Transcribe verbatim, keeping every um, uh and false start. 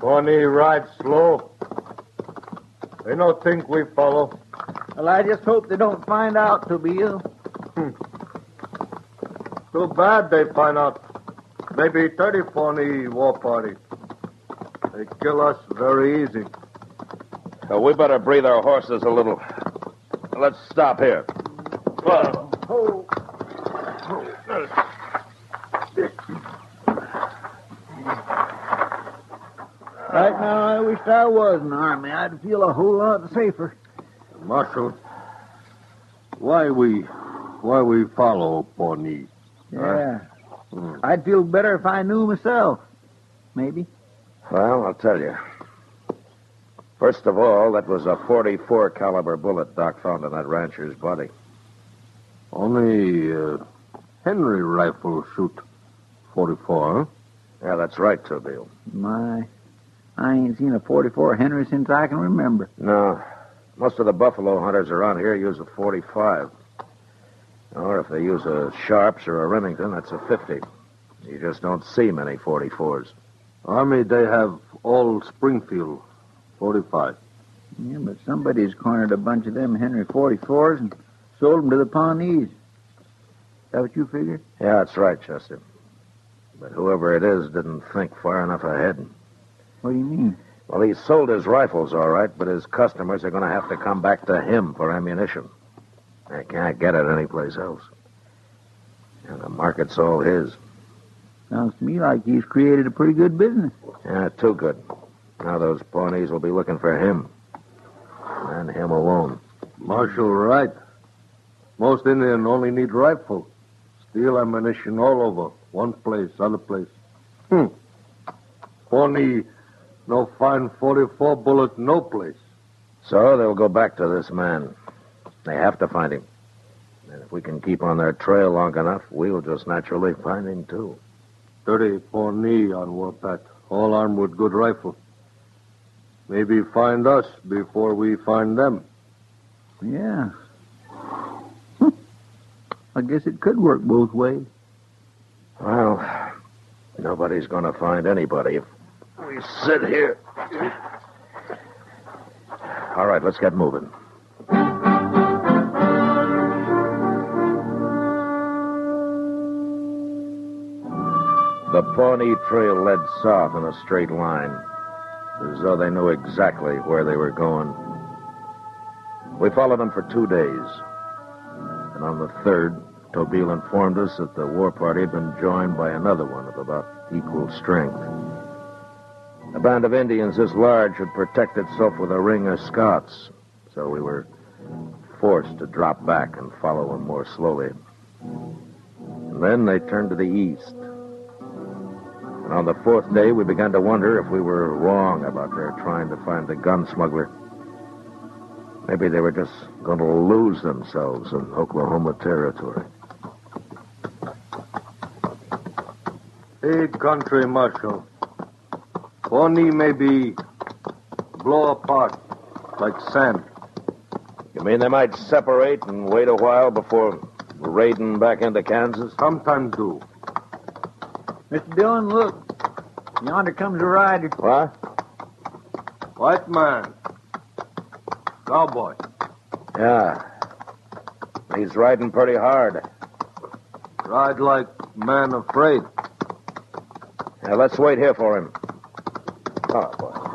Pawnee ride slow. They don't think we follow. Well, I just hope they don't find out, Tobil. Hmm. Too bad they find out. Maybe thirty Pawnee war party. They kill us very easy. So we better breathe our horses a little. Let's stop here. Oh. Oh. Right now, I wish I was in the army. I'd feel a whole lot safer. Marshal, why we, why we follow Pawnee? Yeah. Huh? Hmm. I'd feel better if I knew myself. Maybe. Well, I'll tell you. First of all, that was a forty-four caliber bullet Doc found in that rancher's body. Only uh, Henry rifle shoot forty-four, huh? Yeah, that's right, Tobil. My, I ain't seen a forty-four Henry since I can remember. No. Most of the buffalo hunters around here use a forty-five. Or if they use a Sharps or a Remington, that's a fifty. You just don't see many forty-fours. Army, they have all Springfield forty-five. Yeah, but somebody's cornered a bunch of them Henry forty-fours and sold them to the Pawnees. Is that what you figured? Yeah, that's right, Chester. But whoever it is didn't think far enough ahead. What do you mean? Well, he sold his rifles, all right, but his customers are going to have to come back to him for ammunition. They can't get it anyplace else. And the market's all his. Sounds to me like he's created a pretty good business. Yeah, too good. Now those Pawnees will be looking for him. And him alone. Marshal, right. Most Indian only need rifle. Steal ammunition all over. One place, other place. Hmm. Pawnee, no fine forty-four bullet, no place. So they'll go back to this man. They have to find him. And if we can keep on their trail long enough, we'll just naturally find him, too. Thirty Pawnee on warpath, all armed with good rifle. Maybe find us before we find them. Yeah. Hm. I guess it could work both ways. Well, nobody's going to find anybody if we sit here. All right, let's get moving. The Pawnee Trail led south in a straight line, as though they knew exactly where they were going. We followed them for two days, and on the third, Tobil informed us that the war party had been joined by another one of about equal strength. A band of Indians this large would protect itself with a ring of scouts, so we were forced to drop back and follow them more slowly. And then they turned to the east. And on the fourth day, we began to wonder if we were wrong about their trying to find the gun smuggler. Maybe they were just going to lose themselves in Oklahoma territory. Big country, Marshal. Pawnee may be blow apart like sand. You mean they might separate and wait a while before raiding back into Kansas? Sometimes do. Mister Dillon, look. Yonder comes a rider. What? White man. Cowboy. Yeah. He's riding pretty hard. Ride like man afraid. Now, let's wait here for him. Oh, boy.